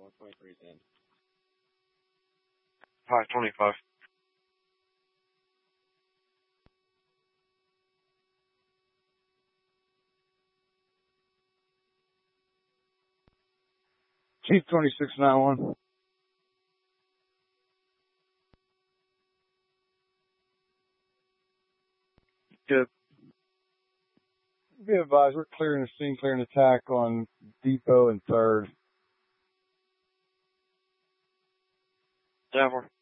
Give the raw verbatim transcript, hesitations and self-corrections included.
five twenty-five. Chief twenty-six nine one. Good. Be advised, we're clearing the scene, clearing attack on Depot and third. Denver.